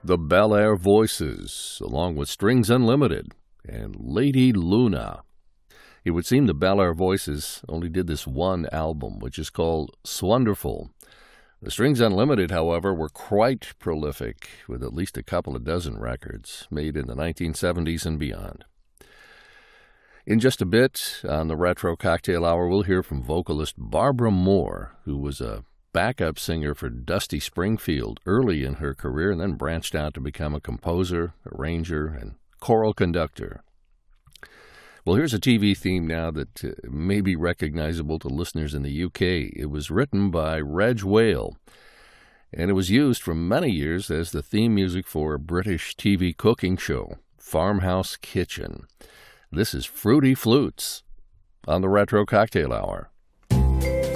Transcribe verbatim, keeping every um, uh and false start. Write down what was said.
the Bel Air Voices, along with Strings Unlimited and Lady Luna. It would seem the Bel Air Voices only did this one album, which is called Swonderful. The Strings Unlimited, however, were quite prolific, with at least a couple of dozen records made in the nineteen seventies and beyond. In just a bit, on the Retro Cocktail Hour, we'll hear from vocalist Barbara Moore, who was a backup singer for Dusty Springfield early in her career and then branched out to become a composer, arranger, and choral conductor. Well, here's a T V theme now that uh, may be recognizable to listeners in the U K. It was written by Reg Wale, and it was used for many years as the theme music for a British T V cooking show, Farmhouse Kitchen. This is Fruity Flutes on the Retro Cocktail Hour.